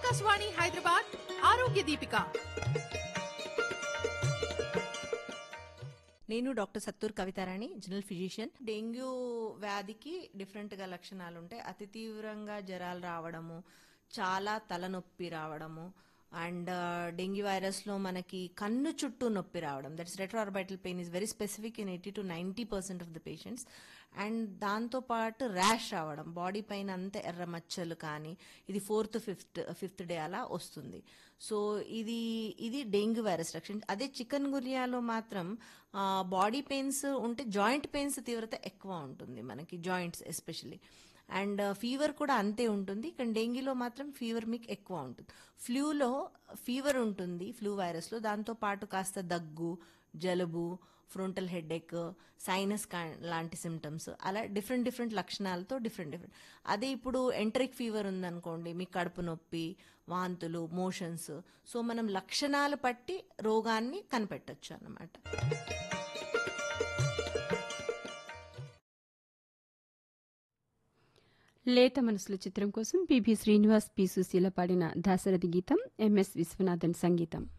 ఆకాశవాణి హైదరాబాద్ ఆరోగ్య దీపిక. నేను doctor Sattur Kavitharani, general physician. Dengue వ్యాధికి డిఫరెంట్గా లక్షణాలు ఉంటాయి. అతి తీవ్రంగా జ్వరాలు రావడము, చాలా తలనొప్పి రావడము, అండ్ డెంగ్యూ వైరస్లో మనకి కన్ను చుట్టూ నొప్పి రావడం. That's retro-orbital pain is very specific in 80 to 90% of the patients. And దాంతోపాటు ర్యాష్ రావడం, బాడీ పైన అంతా ఎర్ర మచ్చలు, కానీ ఇది ఫిఫ్త్ డే అలా వస్తుంది. సో ఇది డెంగ్యూ వైరస్ లక్షణం. అదే చికెన్ గున్యాలో మాత్రం బాడీ పెయిన్స్ ఉంటే జాయింట్ పెయిన్స్ తీవ్రత ఎక్కువ ఉంటుంది మనకి, జాయింట్స్ ఎస్పెషల్లీ. అండ్ ఫీవర్ కూడా అంతే ఉంటుంది, కానీ డెంగ్యూలో మాత్రం ఫీవర్ మీకు ఎక్కువ ఉంటుంది. ఫ్లూలో ఫీవర్ ఉంటుంది, ఫ్లూ వైరస్లో. దాంతోపాటు కాస్త దగ్గు, జలుబు, ఫ్రంటల్ హెడేక్, సైనస్ లాంటి సిమ్టమ్స్, అలా డిఫరెంట్ లక్షణాలతో డిఫరెంట్. అదే ఇప్పుడు ఎంటరిక్ ఫీవర్ ఉందనుకోండి, మీకు కడుపు నొప్పి, వాంతులు, మోషన్స్. సో మనం లక్షణాలు బట్టి రోగాన్ని కనిపెట్టచ్చు అన్నమాట. లేత మనసుల చిత్రం కోసం పిబి శ్రీనివాస్, పి సుశీల పాడిన దాశరథి గీతం, ఎంఎస్ విశ్వనాథన్ సంగీతం.